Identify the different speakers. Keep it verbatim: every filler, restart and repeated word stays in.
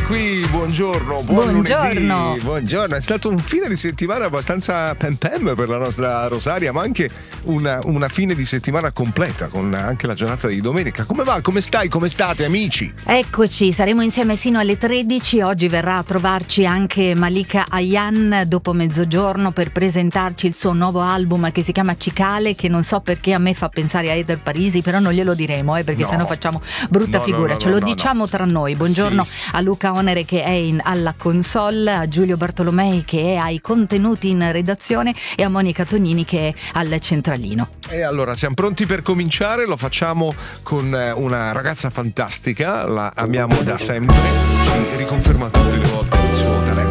Speaker 1: qui, buongiorno, buon
Speaker 2: Buongiorno.
Speaker 1: lunedì. Buongiorno, è stato un fine di settimana abbastanza pem pem per la nostra Rosaria, ma anche una, una fine di settimana completa con anche la giornata di domenica. Come va? Come stai? Come state, amici?
Speaker 2: Eccoci, saremo insieme sino alle tredici. Oggi verrà a trovarci anche Malika Ayan dopo mezzogiorno per presentarci il suo nuovo album che si chiama Cicale, che non so perché a me fa pensare a Eder Parisi, però non glielo diremo eh, perché
Speaker 1: No.
Speaker 2: sennò facciamo brutta
Speaker 1: No,
Speaker 2: figura.
Speaker 1: no, no,
Speaker 2: Ce lo
Speaker 1: no,
Speaker 2: diciamo
Speaker 1: no.
Speaker 2: tra noi. Buongiorno
Speaker 1: Sì.
Speaker 2: a Luca Onere che è in, alla console, a Giulio Bartolomei che è ai contenuti in redazione e a Monica Tonini che è al centralino.
Speaker 1: E allora siamo pronti per cominciare, lo facciamo con eh, una ragazza fantastica, la amiamo da sempre, ci riconferma tutte le volte il suo talento